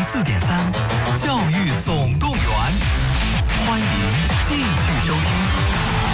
104.3，教育总动员，欢迎继续收听。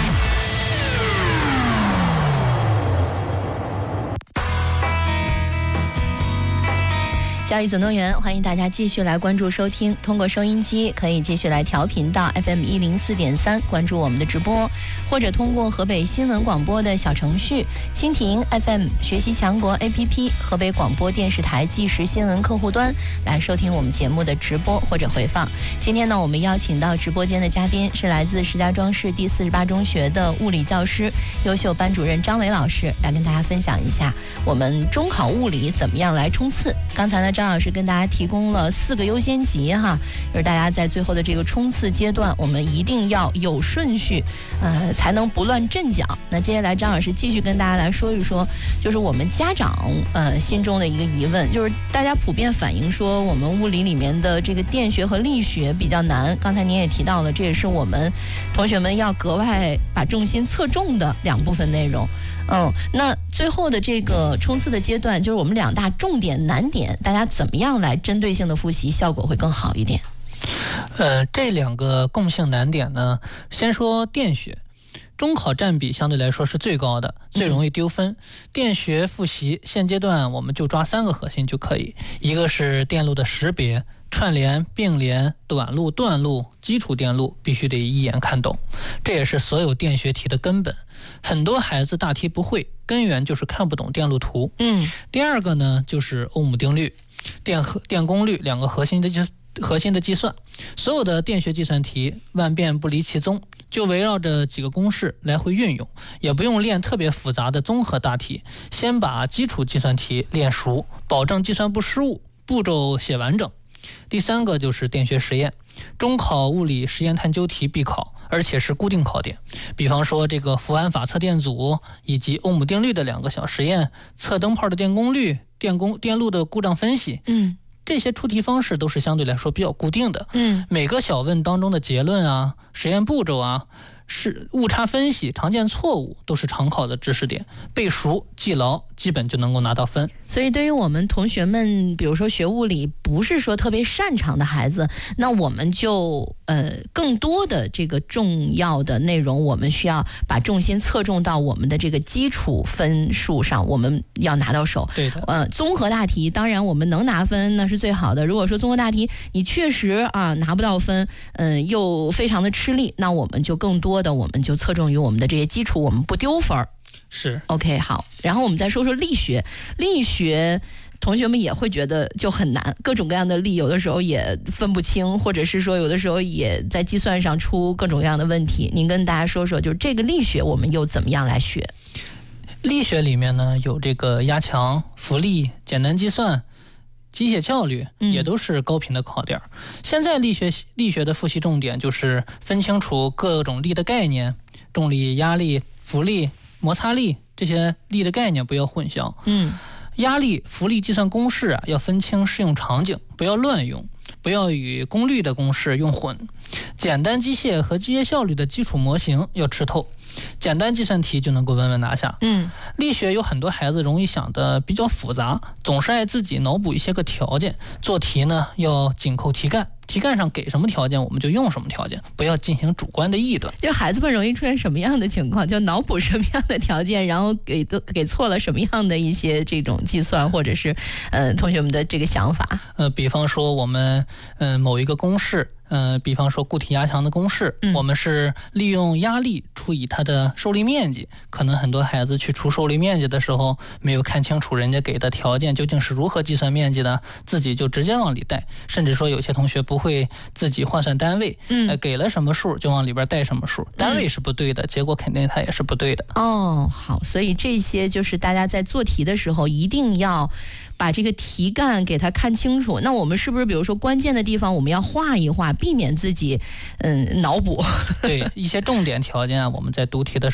教育总动员，欢迎大家继续来关注收听。通过收音机可以继续来调频到 FM 104.3，关注我们的直播，或者通过河北新闻广播的小程序、蜻蜓 FM、学习强国 APP、河北广播电视台即时新闻客户端来收听我们节目的直播或者回放。今天呢，我们邀请到直播间的嘉宾是来自石家庄市第48中学的物理教师、优秀班主任张伟老师，来跟大家分享一下我们中考物理怎么样来冲刺。刚才呢，张老师跟大家提供了4个优先级哈，就是大家在最后的这个冲刺阶段，我们一定要有顺序，才能不乱阵脚。那接下来张老师继续跟大家来说一说，就是我们家长心中的一个疑问，就是大家普遍反映说我们物理里面的这个电学和力学比较难。刚才您也提到了，这也是我们同学们要格外把重心侧重的2部分内容。那最后的这个冲刺的阶段，就是我们2大重点难点，大家怎么样来针对性的复习，效果会更好一点？ 这2个共性难点呢，先说电学。中考占比相对来说是最高的，最容易丢分。电学复习现阶段我们就抓3个核心就可以，一个是电路的识别、串联、并联、短路、断路、基础电路必须得一眼看懂，这也是所有电学题的根本。很多孩子大题不会，根源就是看不懂电路图。第2个呢，就是欧姆定律、电功率2个核心的计算。所有的电学计算题万变不离其宗，就围绕着几个公式来回运用，也不用练特别复杂的综合大题，先把基础计算题练熟，保证计算不失误，步骤写完整。第3个就是电学实验，中考物理实验探究题必考，而且是固定考点。比方说这个伏安法测电阻以及欧姆定律的2个小实验，测灯泡的电功率、电路的故障分析。这些出题方式都是相对来说比较固定的。每个小问当中的结论啊、实验步骤啊、是误差分析、常见错误都是常考的知识点，背熟记牢，基本就能够拿到分。 所以对于我们同学们，比如说学物理不是说特别擅长的孩子，那我们就更多的这个重要的内容，我们需要把重心侧重到我们的这个基础分数上，我们要拿到手。 对的。 综合大题当然我们能拿分那是最好的，如果说综合大题你确实拿不到分，又非常的吃力，那我们就更多的我们就侧重于我们的这些基础，我们不丢分。 是 OK 好，然后我们再说说力学。力学同学们也会觉得就很难，各种各样的力有的时候也分不清，或者是说有的时候也在计算上出各种各样的问题。您跟大家说说，就是这个力学我们又怎么样来学？ 力学里面呢，有这个压强、浮力、简单计算、机械效率，也都是高频的考点。现在力学的复习重点就是分清楚各种力的概念，重力、压力、浮力、摩擦力，这些力的概念不要混淆。压力、浮力计算公式要分清适用场景，不要乱用，不要与功率的公式用混。简单机械和机械效率的基础模型要吃透，简单计算题就能够稳稳拿下。力学有很多孩子容易想的比较复杂，总是爱自己脑补一些个条件，做题呢要紧扣题干，题干上给什么条件我们就用什么条件，不要进行主观的臆断。 就孩子们容易出现什么样的情况，就脑补什么样的条件，然后给错了什么样的一些这种计算，或者是同学们的这个想法。 比方说我们某一个公式，比方说固体压强的公式，我们是利用压力除以它的受力面积。可能很多孩子去除受力面积的时候，没有看清楚人家给的条件究竟是如何计算面积的，自己就直接往里带。甚至说有些同学不会自己换算单位，给了什么数就往里边带什么数，单位是不对的，结果肯定它也是不对的。 好，所以这些就是大家在做题的时候一定要把这个题干给它看清楚。那我们是不是比如说关键的地方我们要画一画，避免自己脑补？ 对，一些重点条件我们在读题的时候